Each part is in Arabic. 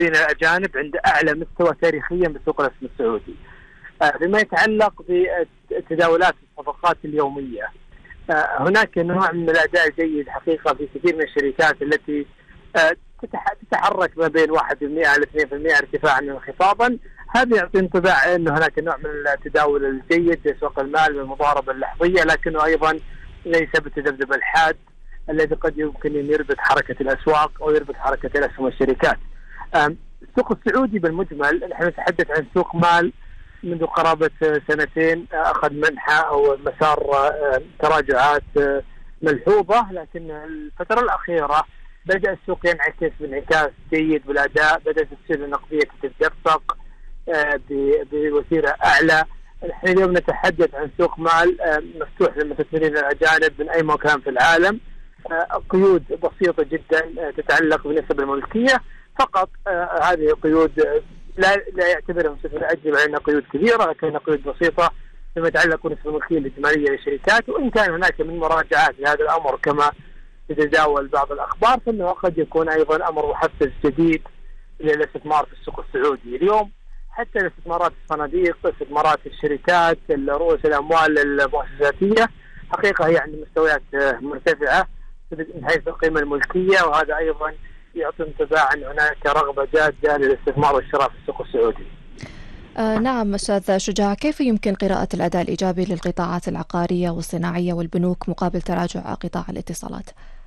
الأجانب عند أعلى مستوى تاريخيا بسوق الأسهم السعودي. فيما يتعلق بتداولات الصفقات اليومية، هناك نوع من الأداء الجيد حقيقة في كثير من الشركات التي تتحرك ما بين 1% إلى 2% ارتفاعا وانخفاضا. هذا يعطي انطباع أن هناك نوع من التداول الجيد في سوق المال والمضاربة اللحظية، لكنه أيضا ليس بالتذبذب الحاد الذي قد يمكن أن يربط حركة الأسواق أو يربط حركة الأسهم والشركات. السوق السعودي بالمجمل نحن نتحدث عن سوق مال منذ قرابة سنتين أخذ منحى أو مسار تراجعات ملحوظة، لكن الفترة الأخيرة بدأ السوق ينعكس بانعكاس جيد بالأداء، بدأت السيولة النقدية تتدفق بوتيرة أعلى. نحن اليوم نتحدث عن سوق مال مفتوح للمستثمرين الأجانب من أي مكان في العالم، قيود بسيطة جدا تتعلق بنسب الملكية فقط. هذه قيود لا يعتبرها المستثمر الأجنبي على أنها قيود كبيرة، لكنها قيود بسيطة فيما يتعلق بنسب الملكية الإجمالية للشركات. وإن كان هناك من مراجعات لهذا الأمر كما تتداول بعض الأخبار، فإنه قد يكون أيضا أمر محفز جديد للاستثمار في السوق السعودي. اليوم حتى الاستثمارات الصناديق، استثمارات الشركات، رؤوس الأموال المؤسساتية حقيقة هي عند مستويات مرتفعة من حيث القيمة الملكية، وهذا أيضا يعطي انطباع أن هناك رغبة جادة للاستثمار والشراء في السوق السعودي. نعم أستاذ شجاع، كيف يمكن قراءة الأداء الإيجابي للقطاعات العقارية والصناعية والبنوك مقابل تراجع قطاع الاتصالات؟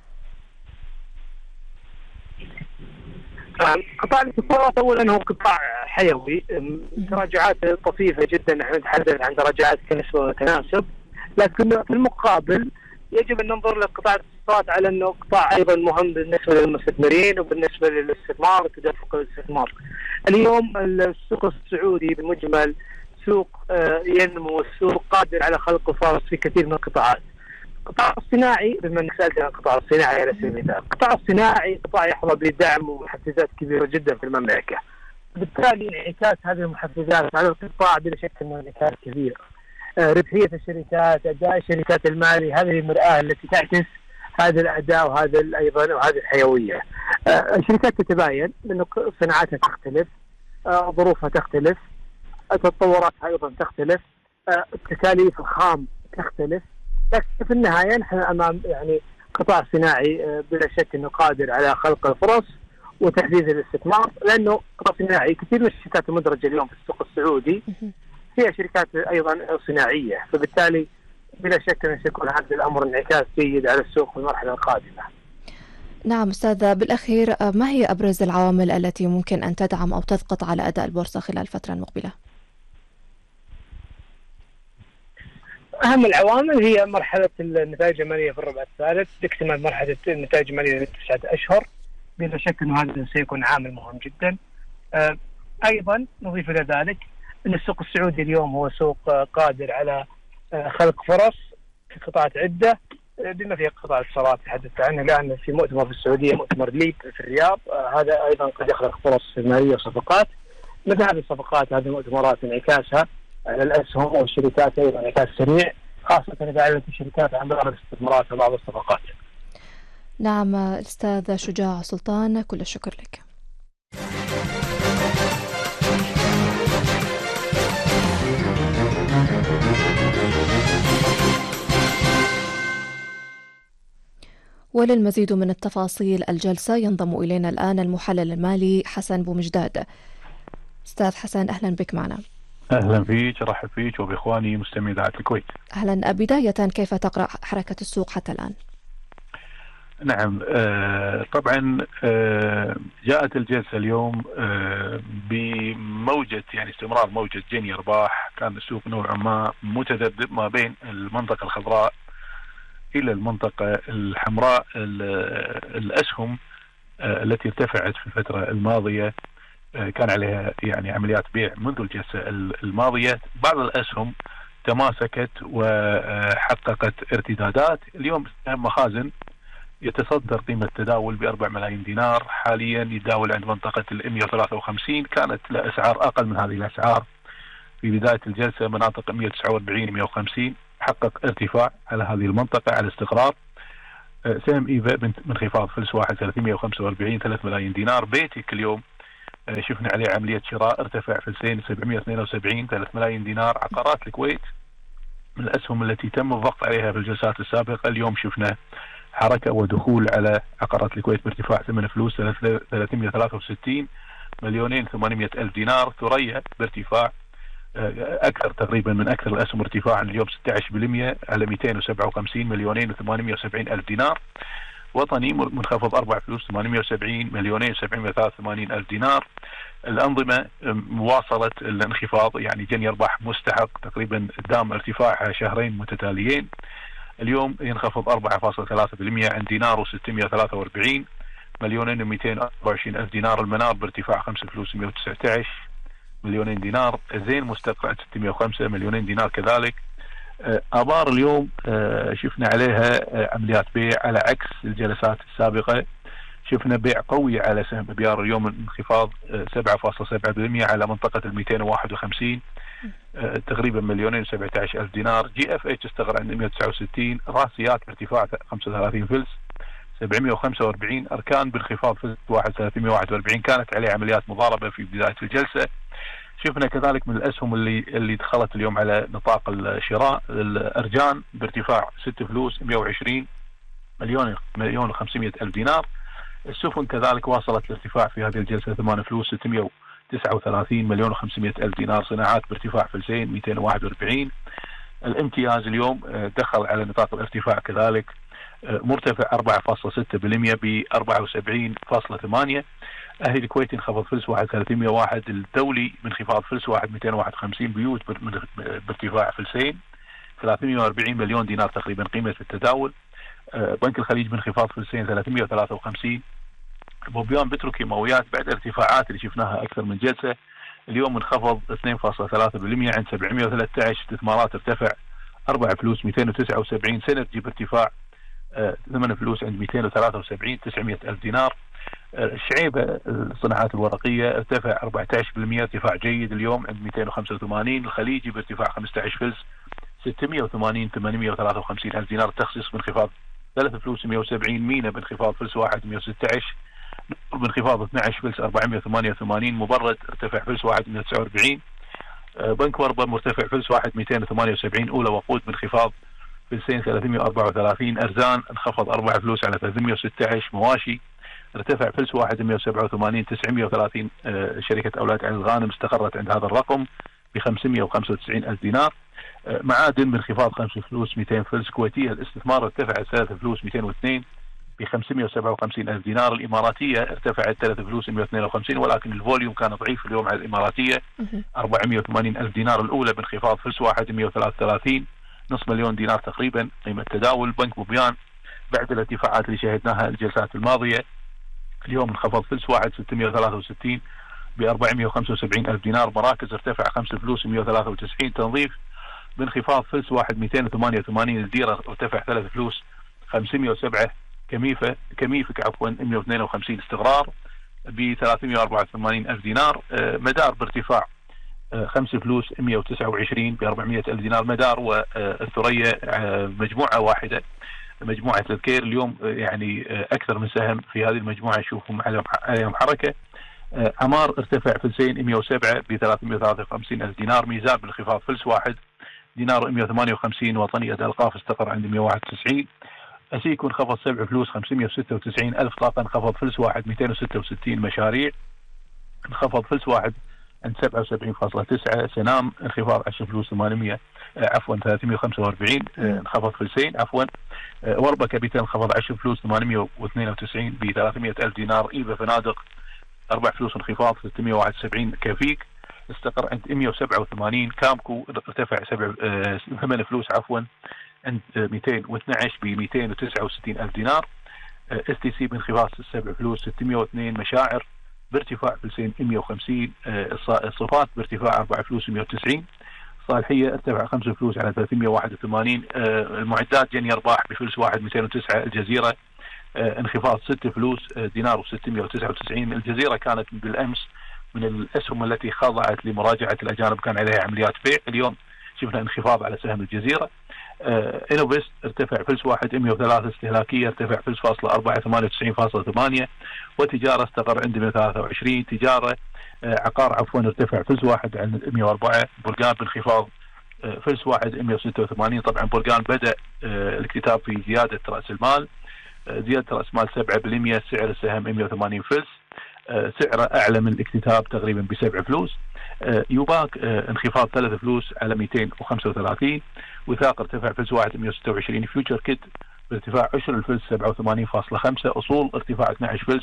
قطاع الاتصالات أولا هو قطاع حيوي، تراجعات طفيفة جدا، نحن نتحدث عن تراجعات كنسبة وتناسب، لكن في المقابل يجب أن ننظر لقطاع الاتصالات على أنه قطاع أيضا مهم بالنسبة للمستثمرين وبالنسبة للاستثمار وتدفق الاستثمار. اليوم السوق السعودي بالمجمل سوق ينمو، السوق قادر على خلق فرص في كثير من القطاعات. القطاع الصناعي، بما انك سالت عن القطاع الصناعي على سبيل المثال، القطاع الصناعي قطاع يحظى بدعم ومحفزات كبيره جدا في المملكه، بالتالي انعكاس هذه المحفزات على القطاع بلا شك انه انعكاس كبير. ربحيه الشركات، اداء الشركات المالي، هذه المرآة التي تعكس هذا الاداء وهذا ايضا وهذه الحيويه. الشركات تتباين لانه صناعاتها تختلف، ظروفها تختلف، التطورات ايضا تختلف، التكاليف الخام تختلف، لكن في النهايه نحن امام قطاع صناعي بلا شك انه قادر على خلق الفرص وتحديث الاستثمار، لانه قطاع صناعي كثير من الشركات المدرجه اليوم في السوق السعودي هي شركات ايضا صناعيه، فبالتالي بلا شك ان سيكون هذا الامر انعكاس جيد على السوق في المرحله القادمه. نعم أستاذ، بالأخير ما هي أبرز العوامل التي ممكن أن تدعم أو تضغط على أداء البورصة خلال الفترة المقبلة؟ أهم العوامل هي مرحلة النتائج المالية في الربع الثالث، تكتمل مرحلة النتائج المالية ل9 أشهر، بلا شك أنه هذا سيكون عامل مهم جدا. أيضا نضيف إلى ذلك أن السوق السعودي اليوم هو سوق قادر على خلق فرص في قطاعات عدة، بما في قطاع الاتصالات تحدثت عنه الآن في مؤتمر في السعودية، مؤتمر ليد في الرياض، هذا أيضا قد يخلق فرص مالية وصفقات. مثل هذه الصفقات، هذه المؤتمرات انعكاسها على الأسهم والشركات أيضا انعكاس سريع، خاصة إذا أعلنت الشركات عن بعض الاستثمارات وبعض الصفقات. نعم الأستاذ شجاع سلطان، كل الشكر لك. وللمزيد من التفاصيل الجلسة ينضم إلينا الآن المحلل المالي حسن بومجداد. أستاذ حسن، أهلا بك معنا. أهلا فيك، رحب فيك وبإخواني مستمعي إذاعة الكويت. أهلا. بداية كيف تقرأ حركة السوق حتى الآن؟ نعم، طبعا جاءت الجلسة اليوم بموجة استمرار موجة جني أرباح. كان السوق نوعا ما متذبذب ما بين المنطقة الخضراء إلى المنطقة الحمراء. الأسهم التي ارتفعت في الفترة الماضية كان عليها عمليات بيع منذ الجلسة الماضية. بعض الأسهم تماسكت وحققت ارتدادات. اليوم مخازن يتصدر قيمة التداول ب4 ملايين دينار، حاليا يتداول عند منطقة 153. كانت لأسعار أقل من هذه الأسعار في بداية الجلسة، مناطق 149 150. حقق ارتفاع على هذه المنطقة على استقرار. سهم إيفا من انخفاض فلس واحد 345 3 ملايين دينار. بيتك اليوم شفنا عليه عملية شراء ارتفع فلسين 772 3 ملايين دينار. عقارات الكويت من الأسهم التي تم الضغط عليها في الجلسات السابقة، اليوم شفنا حركة ودخول على عقارات الكويت بارتفاع ثمن فلوس 363 مليونين 800 ألف دينار. ثريا بارتفاع أكثر تقريبا من أكثر الأسهم ارتفاعا اليوم 16% على 257 مليونين و870 ألف دينار. وطني منخفض 4 فلوس 870 مليونين و783 ألف دينار. الأنظمة واصلت الانخفاض، يعني جني أرباح مستحق تقريبا دام ارتفاعها شهرين متتاليين، اليوم ينخفض 4.3% عند دينار و643 مليونين و224 ألف دينار. المنار بارتفاع 5 فلوس 119 مليونين دينار. زين مستقرع 605 مليونين دينار كذلك. آبار اليوم شفنا عليها عمليات بيع على عكس الجلسات السابقة. شفنا بيع قوي على سهم بيار اليوم، انخفاض 7.7% على منطقة 251 تقريبا مليونين و17 ألف دينار. جي اف اتش استقر عند 169. راسيات بارتفاع 35 فلس 745. أركان بانخفاض فلس 341 كانت عليه عمليات مضاربة في بداية الجلسة. شفنا كذلك من الأسهم اللي دخلت اليوم على نطاق الشراء، الأرجان بارتفاع 6 فلوس 120 مليون و500 ألف دينار. السفن كذلك واصلت الارتفاع في هذه الجلسة 8 فلوس 639 مليون و500 ألف دينار. صناعات بارتفاع فلسين 241. الامتياز اليوم دخل على نطاق الارتفاع كذلك، مرتفع 4.6% ب 74.8. أهلي الكويت انخفض فلس 301. الدولي بانخفاض فلس 251. بيوت بارتفاع فلسين 340 مليون دينار تقريبا قيمة التداول. بنك الخليج بانخفاض فلسين 353. بوبيان بتروكيماويات بعد ارتفاعات اللي شفناها أكثر من جلسة اليوم انخفض 2.3% عند 713. استثمارات ارتفع 4 فلوس 279. سينرجي بارتفاع 8 فلوس عند 273 900 ألف دينار. الشعيبة الصناعات الورقية ارتفع 14% ارتفاع جيد اليوم عند 285. الخليجي بارتفاع 15 فلس 680 853 ألف دينار. التخصيص بانخفاض 3 فلوس 170. مينا بانخفاض فلس 1 116. بانخفاض 12 فلس 488. مبرد ارتفع فلس 1 149. بنك وربا مرتفع فلس 1 278. أولى وقود بانخفاض فلسين 334. أرزان انخفض 4 فلوس على 316. مواشي ارتفع فلس 1 187 930. شركة أولاد عين الغانم استقرت عند هذا الرقم ب 595 ألف دينار. معادن بانخفاض 5 فلوس 200 فلس. كويتية الاستثمار ارتفع 3 فلوس 202 ب 557 ألف دينار. الإماراتية ارتفعت 3 فلوس 152 ولكن الفوليوم كان ضعيف اليوم على الإماراتية 480 ألف دينار. الأولى بانخفاض فلس 1 133 نصف مليون دينار تقريبا قيمة تداول. بنك بوبيان بعد الارتفاعات اللي شهدناها الجلسات الماضية اليوم انخفض فلس 1 663 ب 475 ألف دينار. مراكز ارتفع 5 فلوس 193. تنظيف بانخفاض فلس 1 288. الديرة ارتفع 3 فلوس 507. كميفك 152. استقرار ب 384 ألف دينار. مدار بارتفاع 5 فلوس 129 ب 400 ألف دينار. مدار والثريا مجموعة واحدة، مجموعة الكير اليوم يعني أكثر من سهم في هذه المجموعة نشوفهم عليهم حركة. عمار ارتفع فلسين 107 ب 353 ألف دينار. ميزان بالانخفاض فلس 1 دينار 158. وطني الألقاف استقر عند 161. أسيكو انخفض 7 فلوس 596 ألف. طاقة انخفض فلس 1 266. مشاريع انخفض فلس 1 عند 77.9. سنام انخفاض 10 فلوس 345 انخفض فلسين عفوا. وربا كابيتال انخفض 10 فلوس 892 ب 300 ألف دينار. إيبا فنادق 4 فلوس انخفاض 671. كافيك استقر عند 187. كامكو ارتفع 8 فلوس عفوا عند 212 ب 269 ألف دينار. اس تي سي بانخفاض 7 فلوس 602. مشاعر بارتفاع فلسين 150. الصفات بارتفاع 4 فلوس 190. صالحية ارتفع 5 فلوس على 381. المعدات جني أرباح بفلس 1 209. الجزيرة انخفاض 6 فلوس دينار و699. الجزيرة كانت بالأمس من الأسهم التي خضعت لمراجعة الأجانب، كان عليها عمليات بيع. اليوم شفنا انخفاض على سهم الجزيرة. انوفيست ارتفع فلس واحد 103، استهلاكيه ارتفع فلس فاصلة 4 98.8، وتجاره استقر عند 123. تجاره عقار عفوا ارتفع فلس واحد عند 104. برقان بانخفاض فلس واحد 186. طبعا برقان بدأ الاكتتاب في زيادة رأس المال، زيادة رأس مال 7%، سعر السهم 180 فلس، سعره أعلى من الاكتتاب تقريبا ب7 فلوس. يوباك انخفاض 3 فلوس على 235. وثاق ارتفع فلس واحد 126. فيوتشر كيت بارتفاع عشر الفلس 87.5. أصول ارتفاع 12 فلس